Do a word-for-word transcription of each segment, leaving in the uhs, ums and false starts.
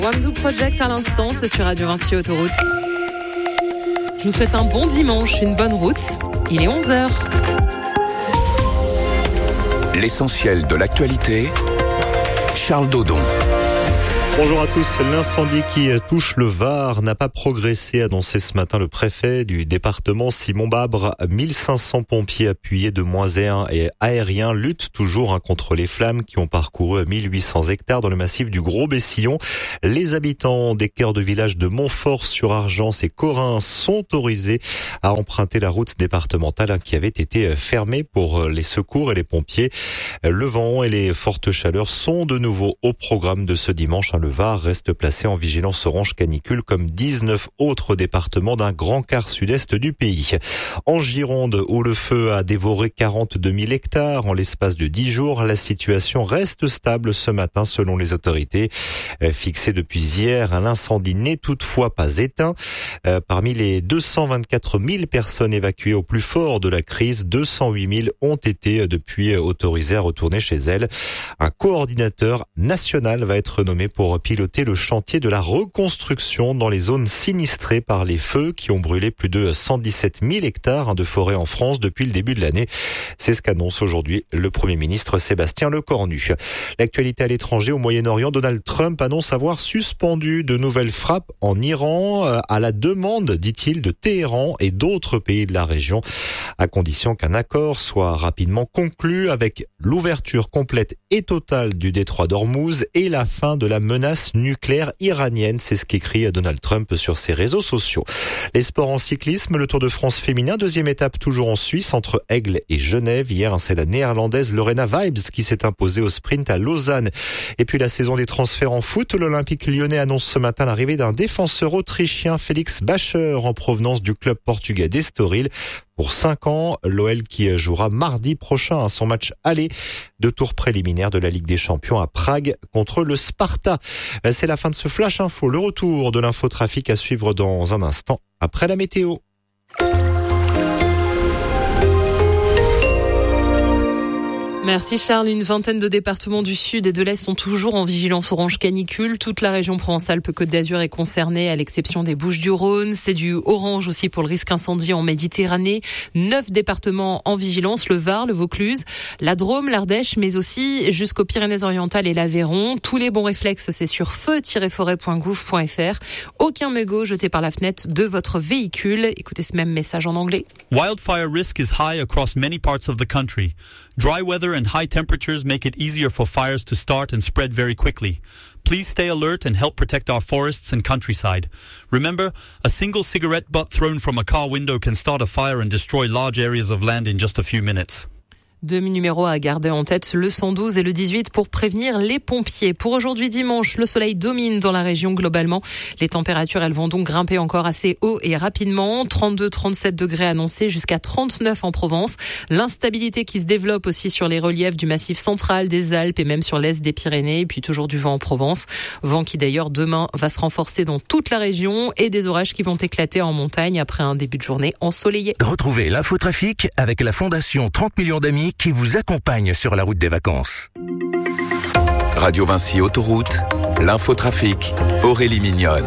Wamdou Project à l'instant, c'est sur Radio Vinci Autoroute. Je vous souhaite un bon dimanche, une bonne route. Il est onze heures. L'essentiel de l'actualité, Charles Dodon. Bonjour à tous. L'incendie qui touche le Var n'a pas progressé, annoncé ce matin le préfet du département Simon Babre. mille cinq cents pompiers appuyés de moins un et aériens luttent toujours hein, contre les flammes qui ont parcouru mille huit cents hectares dans le massif du Gros-Bessillon. Les habitants des cœurs de village de Montfort-sur-Argence et Corrin sont autorisés à emprunter la route départementale hein, qui avait été fermée pour les secours et les pompiers. Le vent et les fortes chaleurs sont de nouveau au programme de ce dimanche. Le Var reste placé en vigilance orange canicule comme dix-neuf autres départements d'un grand quart sud-est du pays. En Gironde, où le feu a dévoré quarante-deux mille hectares en l'espace de dix jours, la situation reste stable ce matin selon les autorités. Fixé depuis hier, l'incendie n'est toutefois pas éteint. Parmi les deux cent vingt-quatre mille personnes évacuées au plus fort de la crise, deux cent huit mille ont été depuis autorisées à retourner chez elles. Un coordinateur national va être nommé pour piloter le chantier de la reconstruction dans les zones sinistrées par les feux qui ont brûlé plus de cent dix-sept mille hectares de forêt en France depuis le début de l'année. C'est ce qu'annonce aujourd'hui le Premier ministre Sébastien Lecornu. L'actualité à l'étranger, au Moyen-Orient, Donald Trump annonce avoir suspendu de nouvelles frappes en Iran à la demande, dit-il, de Téhéran et d'autres pays de la région, à condition qu'un accord soit rapidement conclu avec l'ouverture complète et totale du détroit d'Ormuz et la fin de la menace nucléaire iranienne. C'est ce qu'écrit Donald Trump sur ses réseaux sociaux. Les sports en cyclisme, le Tour de France féminin, deuxième étape toujours en Suisse entre Aigle et Genève. Hier, c'est la néerlandaise Lorena Wiebes qui s'est imposée au sprint à Lausanne. Et puis la saison des transferts en foot, l'Olympique lyonnais annonce ce matin l'arrivée d'un défenseur autrichien, Félix Bacher, en provenance du club portugais d'Estoril. Pour cinq ans, l'O L qui jouera mardi prochain à son match aller de tour préliminaire de la Ligue des Champions à Prague contre le Sparta. C'est la fin de ce Flash Info. Le retour de l'infotrafic à suivre dans un instant après la météo. Merci Charles. Une vingtaine de départements du sud et de l'est sont toujours en vigilance orange canicule. Toute la région Provence-Alpes-Côte d'Azur est concernée à l'exception des Bouches-du-Rhône. C'est du orange aussi pour le risque incendie en Méditerranée. Neuf départements en vigilance, le Var, le Vaucluse, la Drôme, l'Ardèche, mais aussi jusqu'aux Pyrénées-Orientales et l'Aveyron. Tous les bons réflexes, c'est sur feu tiret forêt point gouv point f r. Aucun mégot jeté par la fenêtre de votre véhicule. Écoutez ce même message en anglais. Wildfire risk is high across many parts of the country. Dry weather and high temperatures make it easier for fires to start and spread very quickly. Please stay alert and help protect our forests and countryside. Remember, a single cigarette butt thrown from a car window can start a fire and destroy large areas of land in just a few minutes. Deux numéros à garder en tête, le cent douze et le dix-huit pour prévenir les pompiers. Pour aujourd'hui dimanche, le soleil domine dans la région globalement. Les températures, elles vont donc grimper encore assez haut et rapidement. trente-deux à trente-sept degrés annoncés jusqu'à trente-neuf en Provence. L'instabilité qui se développe aussi sur les reliefs du massif central, des Alpes et même sur l'est des Pyrénées. Et puis toujours du vent en Provence. Vent qui d'ailleurs demain va se renforcer dans toute la région et des orages qui vont éclater en montagne après un début de journée ensoleillé. Retrouvez l'infotrafic avec la Fondation trente millions d'amis qui vous accompagne sur la route des vacances. Radio Vinci Autoroute, l'infotrafic, Aurélie Mignonne.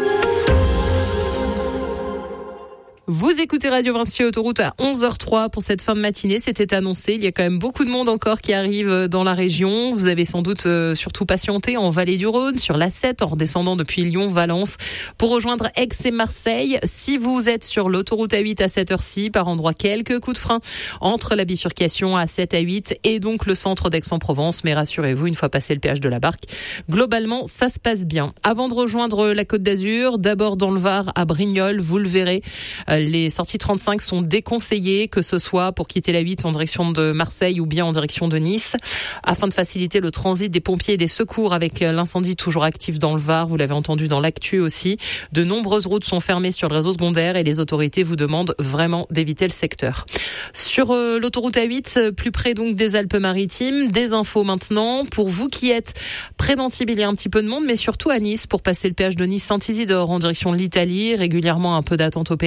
Vous écoutez Radio Vinci Autoroute à onze heures zéro trois pour cette fin de matinée. C'était annoncé. Il y a quand même beaucoup de monde encore qui arrive dans la région. Vous avez sans doute euh, surtout patienté en Vallée du Rhône, sur l'A sept, en redescendant depuis Lyon, Valence, pour rejoindre Aix et Marseille. Si vous êtes sur l'autoroute A huit à cette heure-ci, par endroit, quelques coups de frein entre la bifurcation A sept à huit et donc le centre d'Aix-en-Provence. Mais rassurez-vous, une fois passé le péage de la Barque, globalement, ça se passe bien. Avant de rejoindre la Côte d'Azur, d'abord dans le Var, à Brignoles, vous le verrez, euh, les sorties trente-cinq sont déconseillées, que ce soit pour quitter la huit en direction de Marseille ou bien en direction de Nice, afin de faciliter le transit des pompiers et des secours avec l'incendie toujours actif dans le Var. Vous l'avez entendu dans l'actu aussi. De nombreuses routes sont fermées sur le réseau secondaire et les autorités vous demandent vraiment d'éviter le secteur. Sur euh, l'autoroute A huit, plus près donc des Alpes-Maritimes, des infos maintenant. Pour vous qui êtes près d'Antibes, il y a un petit peu de monde, mais surtout à Nice, pour passer le péage de Nice Saint-Isidore en direction de l'Italie. Régulièrement un peu d'attente au péage, ça va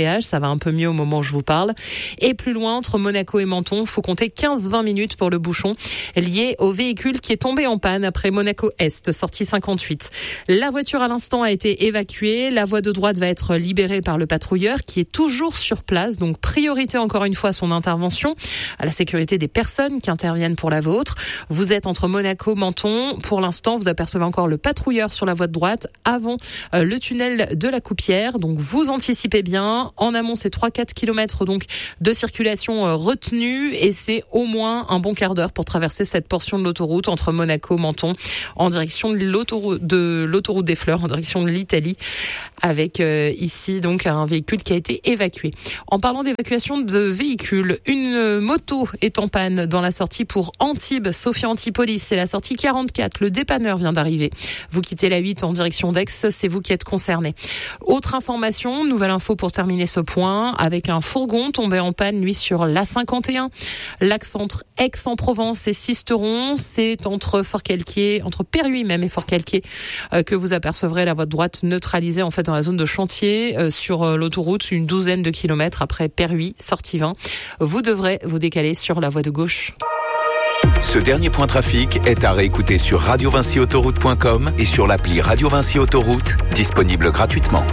va un peu mieux au moment où je vous parle. Et plus loin, entre Monaco et Menton, faut compter quinze à vingt minutes pour le bouchon lié au véhicule qui est tombé en panne après Monaco Est, sortie cinquante-huit. La voiture à l'instant a été évacuée. La voie de droite va être libérée par le patrouilleur qui est toujours sur place. Donc priorité encore une fois à son intervention, à la sécurité des personnes qui interviennent pour la vôtre. Vous êtes entre Monaco, Menton. Pour l'instant, vous apercevez encore le patrouilleur sur la voie de droite avant euh, le tunnel de la Coupière. Donc vous anticipez bien. En amont, c'est trois à quatre kilomètres donc de circulation euh, retenue et c'est au moins un bon quart d'heure pour traverser cette portion de l'autoroute entre Monaco, Menton en direction de l'autoroute, de l'autoroute des Fleurs, en direction de l'Italie, avec euh, ici donc un véhicule qui a été évacué. En parlant d'évacuation de véhicules, une moto est en panne dans la sortie pour Antibes, Sophia Antipolis, c'est la sortie quarante-quatre. Le dépanneur vient d'arriver. Vous quittez la huit en direction d'Aix, c'est vous qui êtes concerné. Autre information, nouvelle info pour terminer ce point, avec un fourgon tombé en panne, lui, sur l'A cinquante et un. L'axe entre Aix-en-Provence et Sisteron, c'est entre Fort-Calquier, entre Perruis même et Fort-Calquier, euh, que vous apercevrez la voie de droite neutralisée en fait dans la zone de chantier euh, sur euh, l'autoroute, une douzaine de kilomètres après Perruis, sortie vingt. Vous devrez vous décaler sur la voie de gauche. Ce dernier point trafic est à réécouter sur radio vinci autoroute point com et sur l'appli Radio Vinci Autoroute, disponible gratuitement.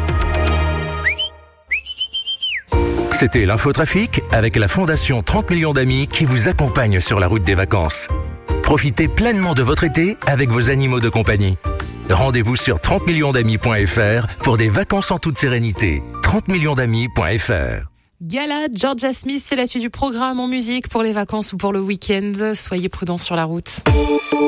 C'était l'infotrafic avec la Fondation trente millions d'amis qui vous accompagne sur la route des vacances. Profitez pleinement de votre été avec vos animaux de compagnie. Rendez-vous sur trente millions d'amis point f r pour des vacances en toute sérénité. trente millions d'amis point f r. Gala, Georgia Smith, c'est la suite du programme en musique pour les vacances ou pour le week-end. Soyez prudents sur la route.